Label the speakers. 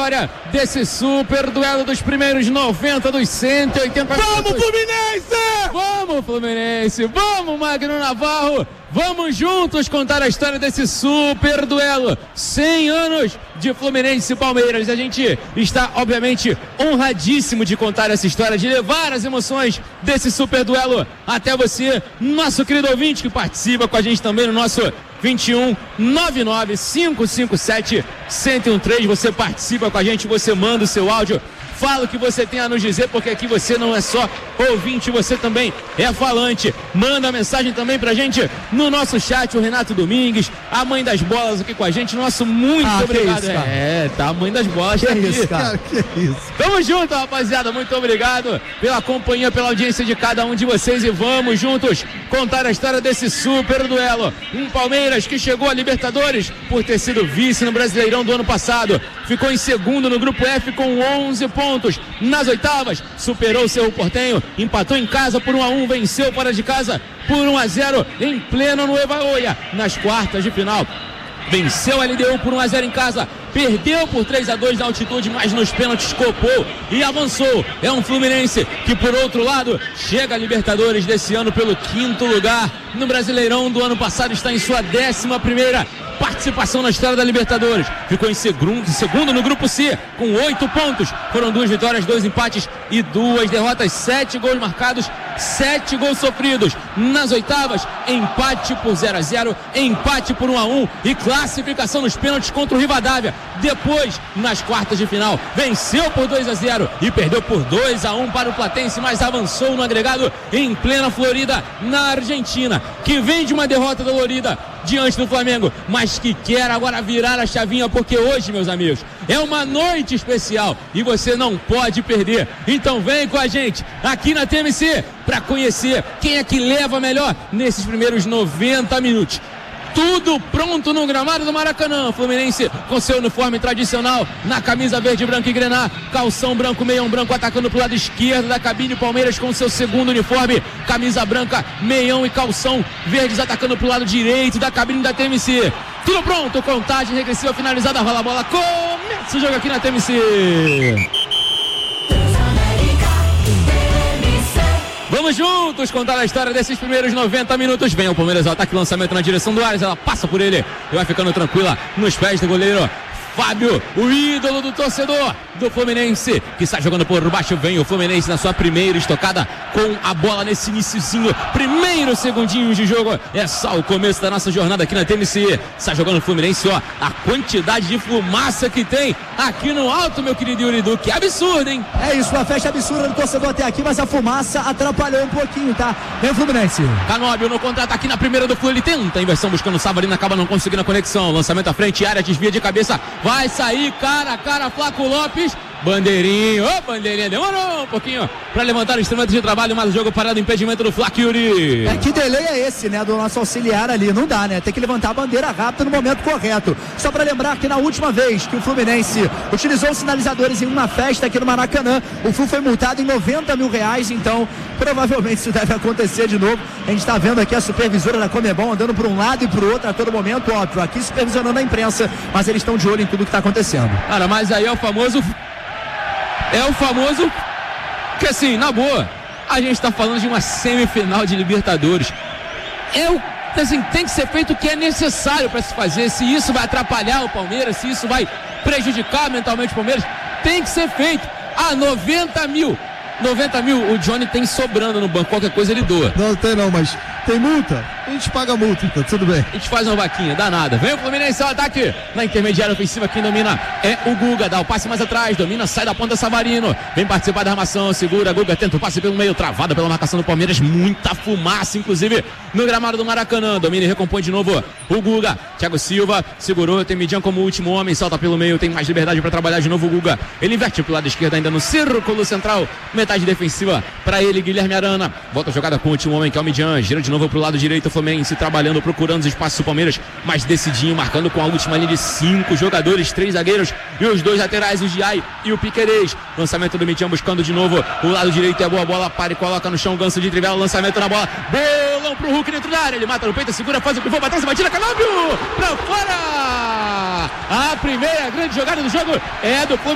Speaker 1: história desse super duelo dos primeiros 90 dos 180 minutos.
Speaker 2: Vamos, Fluminense!
Speaker 1: Vamos, Fluminense! Vamos, Magno Navarro! Vamos juntos contar a história desse super duelo. 100 anos de Fluminense e Palmeiras. A gente está, obviamente, honradíssimo de contar essa história, de levar as emoções desse super duelo até você, nosso querido ouvinte que participa com a gente também no nosso 21 99 557 1013. Você participa com a gente, você manda o seu áudio, fala o que você tem a nos dizer, porque aqui você não é só ouvinte, você também é falante. Manda mensagem também pra gente no nosso chat, o Renato Domingues, a mãe das bolas aqui com a gente, nosso muito obrigado.
Speaker 2: Que isso,
Speaker 1: tá a mãe das bolas,
Speaker 2: que
Speaker 1: tá aqui.
Speaker 2: Isso, cara, que isso.
Speaker 1: Tamo junto, rapaziada, muito obrigado pela companhia, pela audiência de cada um de vocês, e vamos juntos contar a história desse super duelo. Um Palmeiras que chegou a Libertadores por ter sido vice no Brasileirão do ano passado, ficou em segundo no grupo F com 11 pontos. Nas oitavas, superou o Cerro Porteño, empatou em casa por 1-1, venceu fora de casa por 1-0 em pleno Nueva Oia. Nas quartas de final, venceu a LDU por 1-0 em casa, perdeu por 3-2 na altitude, mas nos pênaltis copou e avançou. É um Fluminense que, por outro lado, chega a Libertadores desse ano pelo 5º lugar. No Brasileirão do ano passado está em sua 11ª participação na história da Libertadores. Ficou em segundo no grupo C, com 8 pontos. Foram 2 vitórias, 2 empates e 2 derrotas. 7 gols marcados, 7 gols sofridos. Nas oitavas, empate por 0-0, empate por 1-1 e classificação nos pênaltis contra o Rivadavia. Depois, nas quartas de final, venceu por 2-0 e perdeu por 2-1 para o Platense, mas avançou no agregado em plena Florida, na Argentina, que vem de uma derrota dolorida diante do Flamengo, mas que quer agora virar a chavinha, porque hoje, meus amigos, é uma noite especial e você não pode perder. Então vem com a gente aqui na TMC para conhecer quem é que leva melhor nesses primeiros 90 minutos. Tudo pronto no gramado do Maracanã. Fluminense com seu uniforme tradicional, na camisa verde, branco e grená, calção branco, meião branco, atacando pro lado esquerdo da cabine. Palmeiras com seu segundo uniforme, camisa branca, meião e calção verdes, atacando pro lado direito da cabine da TMC. Tudo pronto, contagem regressiva finalizada, rola a bola, começa o jogo aqui na TMC. Vamos juntos contar a história desses primeiros 90 minutos. Vem o Palmeiras, o ataque, lançamento na direção do Ares, ela passa por ele e vai ficando tranquila nos pés do goleiro Fábio, o ídolo do torcedor do Fluminense, que está jogando por baixo. Vem o Fluminense na sua primeira estocada com a bola nesse iniciozinho, primeiro segundinho de jogo. É só o começo da nossa jornada aqui na TMC. Está jogando o Fluminense, ó, a quantidade de fumaça que tem aqui no alto, meu querido Yuri Duque, absurdo, hein?
Speaker 2: É isso, uma festa absurda do torcedor até aqui, mas a fumaça atrapalhou um pouquinho, tá? Vem o Fluminense.
Speaker 1: Canóbio no contra-ataque aqui na primeira do Flu, ele tenta a inversão buscando o Savarino, acaba não conseguindo a conexão. Lançamento à frente, área, desvia de cabeça, vai sair cara a cara, Flaco Lopes. Bandeirinho, bandeirinha, demorou um pouquinho para levantar o instrumento de trabalho, mas o jogo parado, impedimento do Flaco, Yuri.
Speaker 2: Que delay é esse, né, do nosso auxiliar ali? Não dá, né? Tem que levantar a bandeira rápida no momento correto. Só para lembrar que na última vez que o Fluminense utilizou os sinalizadores em uma festa aqui no Maracanã, o Flu foi multado em R$90 mil, então provavelmente isso deve acontecer de novo. A gente está vendo aqui a supervisora da Conmebol andando para um lado e para o outro a todo momento, óbvio, aqui supervisionando a imprensa, mas eles estão de olho em tudo que está acontecendo.
Speaker 1: Cara, mas aí é o famoso que, assim, na boa, a gente tá falando de uma semifinal de Libertadores. Assim, tem que ser feito o que é necessário para se fazer. Se isso vai atrapalhar o Palmeiras, se isso vai prejudicar mentalmente o Palmeiras, tem que ser feito. 90 mil, o Johnny tem sobrando no banco, qualquer coisa ele doa.
Speaker 3: Não tem não, mas tem multa, a gente paga a multa, então tudo bem.
Speaker 1: A gente faz uma vaquinha, danada. Vem o Fluminense ao ataque na intermediária ofensiva, quem domina é o Guga, dá o passe mais atrás, domina, sai da ponta Savarino, vem participar da armação, segura, Guga tenta o passe pelo meio, travada pela marcação do Palmeiras, muita fumaça, inclusive no gramado do Maracanã. Domina e recompõe de novo o Guga, Thiago Silva segurou, tem Midian como último homem, salta pelo meio, tem mais liberdade para trabalhar de novo o Guga, ele inverte pro lado esquerdo ainda no círculo central, metade defensiva para ele, Guilherme Arana, volta a jogada com o último homem que é o Midian, gira de novo pro lado direito, o Fluminense trabalhando, procurando os espaços do Palmeiras, mas decidinho, marcando com a última linha de 5 jogadores, 3 zagueiros e os 2 laterais, o Giai e o Piquerez. Lançamento do Midian buscando de novo o lado direito, é boa bola, para e coloca no chão o Ganso de Trivela, lançamento na bola, bolão pro Hulk dentro da área, ele mata no peito, segura, faz o pivô, bateu, batida, Canóbio pra fora! A primeira grande jogada do jogo é do Fluminense.